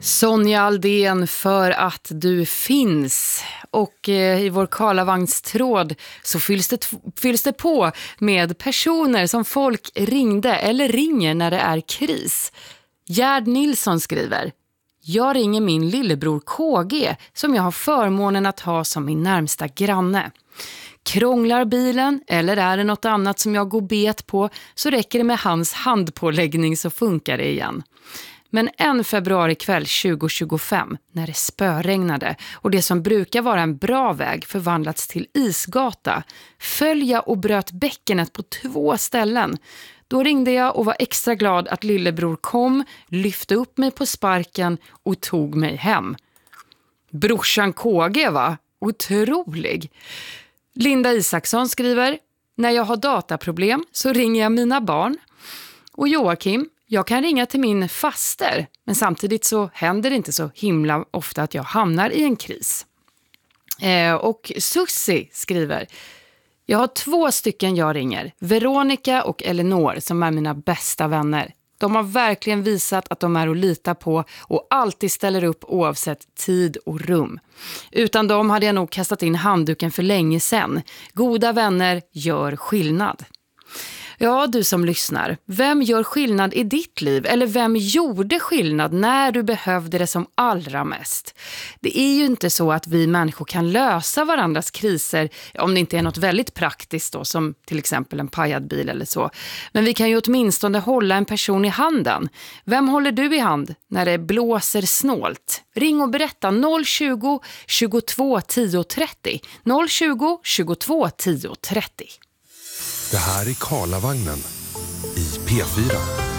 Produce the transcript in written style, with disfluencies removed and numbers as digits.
Sonja Aldén, för att du finns. Och i vår Karlavagnstråd så fylls det på med personer som folk ringde eller ringer när det är kris. Gerd Nilsson skriver: jag ringer min lillebror KG som jag har förmånen att ha som min närmsta granne. Krånglar bilen eller är det något annat som jag går bet på, så räcker det med hans handpåläggning så funkar det igen. Men en februarikväll 2025, när det spöregnade och det som brukar vara en bra väg förvandlats till isgata, föll jag och bröt bäckenet på 2 ställen. Då ringde jag och var extra glad att lillebror kom, lyfte upp mig på sparken och tog mig hem. Brorsan KG, va? Otrolig! Linda Isaksson skriver: när jag har dataproblem så ringer jag mina barn. Och Joakim: jag kan ringa till min faster, men samtidigt så händer det inte så himla ofta att jag hamnar i en kris. Och Sussi skriver: jag har 2 stycken jag ringer, Veronica och Eleanor, som är mina bästa vänner. De har verkligen visat att de är att lita på och alltid ställer upp oavsett tid och rum. Utan dem hade jag nog kastat in handduken för länge sedan. Goda vänner gör skillnad. Ja, du som lyssnar, vem gör skillnad i ditt liv? Eller vem gjorde skillnad när du behövde det som allra mest? Det är ju inte så att vi människor kan lösa varandras kriser, om det inte är något väldigt praktiskt då, som till exempel en pajad bil eller så. Men vi kan ju åtminstone hålla en person i handen. Vem håller du i hand när det blåser snålt? Ring och berätta 020 22 10 30. 020 22 10 30. Det här är Karlavagnen i P4.